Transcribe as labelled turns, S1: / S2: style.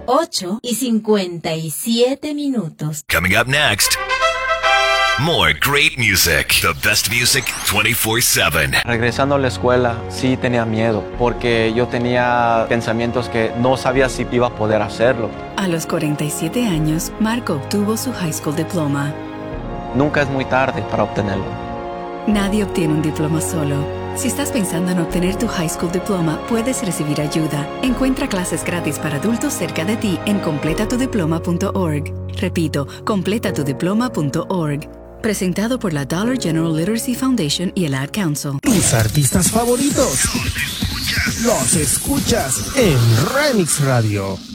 S1: 8:57.
S2: Coming up next, more great music. The best music 24/7.
S3: Regresando a la escuela, sí tenía miedo, porque yo tenía pensamientos que no sabía si iba a poder hacerlo.
S4: A los 47 años, Marco obtuvo su high school diploma.
S3: Nunca es muy tarde para obtenerlo.
S4: Nadie obtiene un diploma solo. Si estás pensando en obtener tu high school diploma, puedes recibir ayuda. Encuentra clases gratis para adultos cerca de ti en completatudiploma.org. Repito, completatudiploma.org. Presentado por la Dollar General Literacy Foundation y el Ad Council.
S5: Tus artistas favoritos los escuchas en Remix Radio.